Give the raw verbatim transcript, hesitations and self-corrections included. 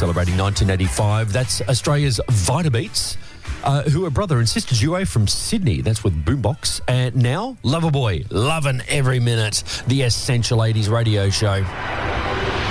celebrating nineteen eighty-five. That's Australia's Vitabeats, uh, who are brother and sister duo from Sydney. That's with Boombox. And now, Loverboy, loving every minute, the Essential eighties radio show.